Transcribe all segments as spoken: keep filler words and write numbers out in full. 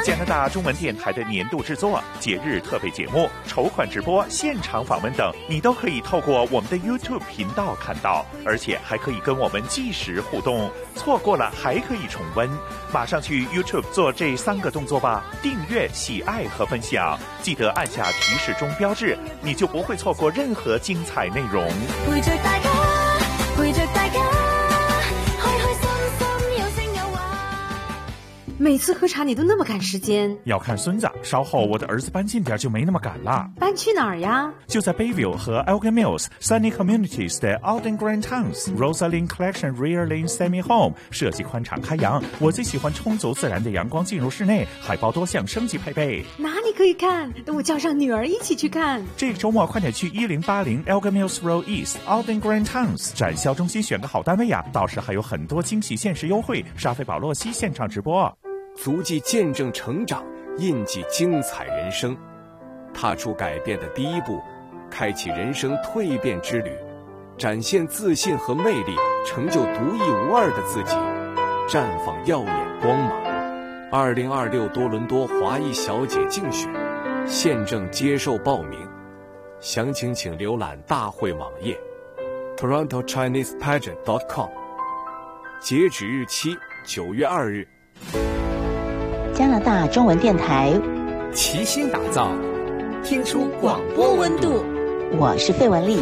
加拿大中文电台的年度制作、节日特备节目、筹款直播、现场访问等，你都可以透过我们的 YouTube 频道看到，而且还可以跟我们即时互动。错过了还可以重温，马上去 YouTube 做这三个动作吧：订阅、喜爱和分享。记得按下提示钟标志，你就不会错过任何精彩内容。 陪着大家，陪着大家，開開心心有聲有話。 每次喝茶你都那麼趕時間， 要看孫子，稍後我的兒子搬近點就沒那麼趕了。 搬去哪兒呀？ 就在 Bayview 和 Elgin Mills Sunny Communities 的 Alden Grand Towns Rosalind Collection Rear Lane Semi Home， 設計寬敞開揚，我最喜歡充足自然的陽光進入室內，還包多項升級配備。 哪裡可以看？等我叫上女兒一起去看。 這個週末快點去一零八零 Elgin Mills Road East Alden Grand Towns 展銷中心選個好單位呀，到時還有很多驚喜限時優惠，沙菲保洛西現場直播。 足跡見證成長，印記精彩人生，踏出改變的第一步，開啟人生蛻變之旅，展現自信和魅力，成就獨一無二的自己，綻放耀眼光芒。二零二六多倫多華裔小姐競選現正接受報名，詳情請瀏覽大會網頁 toronto chinese pageant dot com， 截止日期九月二日。 加拿大中文電台齊心打造，聽出廣播溫度。 我是費雯麗。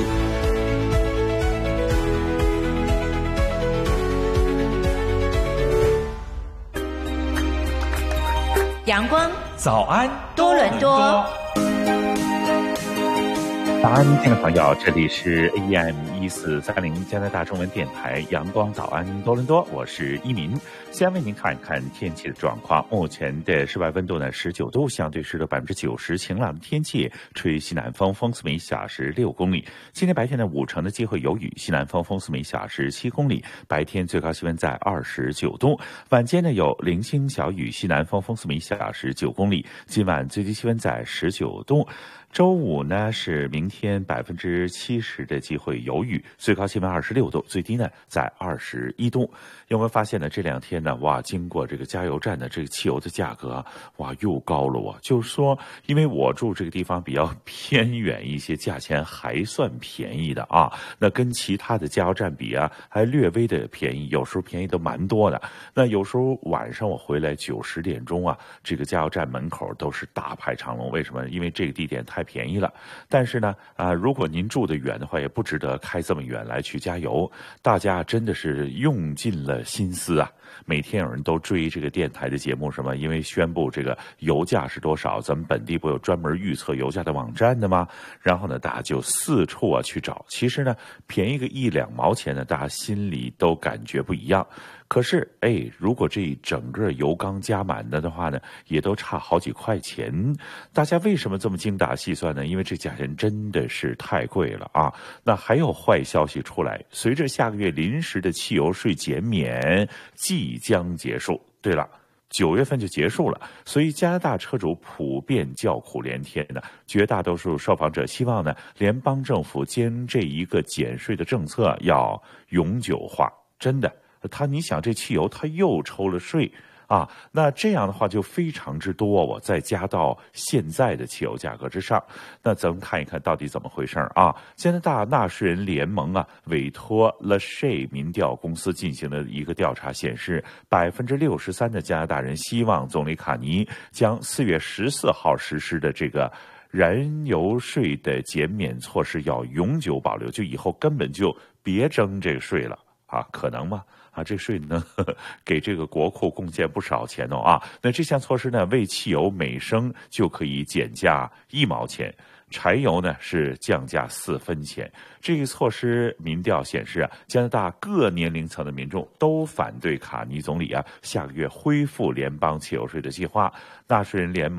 陽光早安多倫多。 早安，聽眾朋友，這裡是 A M 一四三零加拿大中文電台陽光早安多倫多，我是一鳴。先為您看一看天氣的狀況。目前的室外溫度呢十九度，相對濕度百分之九十，晴朗的天氣，吹西南風，風速每小時六公里。今天白天呢五成的機會有雨，西南風，風速每小時七公里。白天最高氣溫在二十九度，晚間呢有零星小雨，西南風，風速每小時九公里。今晚最低氣溫在十九度。周五呢是明天百分之七十的機會有雨，最高氣溫二十六度，最低呢在二十一度。有沒有發現呢？這兩天呢，哇，經過這個加油站的這個汽油的價格啊，哇，又高了啊！就是說，因為我住這個地方比較偏遠一些，價錢還算便宜的啊。那跟其他的加油站比啊，還略微的便宜，有時候便宜都蠻多的。那有時候晚上我回來九十點鐘啊，這個加油站門口都是大排長龍。為什麼？因為這個地點太便宜了。但是呢，啊，如果您住得遠的話，也不值得開這麼遠來去加油。大家真的是用盡了心思啊！每天有人都追這個電台的節目，什麼？因為宣布這個油價是多少，咱們本地不有專門預測油價的網站的嗎？然後呢，大家就四處啊去找。其實呢，便宜個一兩毛錢呢，大家心裡都感覺不一樣。可是，哎，如果這整個油缸加滿的的話呢，也都差好幾塊錢。大家為什麼這麼精打細算呢？因為這價錢真的是太貴了啊！那還有壞消息出來，隨着下個月臨時的汽油稅減免即將結束。對了，九月份就結束了，所以加拿大車主普遍叫苦連天的。絕大多數受訪者希望呢，聯邦政府將這一個減稅的政策要永久化。真的。他你想這汽油他又抽了稅啊，那這樣的話就非常之多，我再加到現在的汽油價格之上。那咱們看一看到底怎麼回事啊？加拿大納稅人聯盟啊委託 Lachey 民調公司進行的一個調查顯示，百分之六十三的加拿大人希望總理卡尼將四月十四號實施的這個燃油稅的減免措施要永久保留，就以後根本就別徵這個稅了啊？可能嗎？啊，這稅呢，呵呵給這個國庫貢獻不少錢哦啊！那這項措施呢，為汽油每升就可以減價一毛錢，柴油呢是降價四分錢。這個措施民調顯示啊，加拿大各年齡層的民眾都反對卡尼總理啊下個月恢復聯邦汽油稅的計劃。納稅人聯盟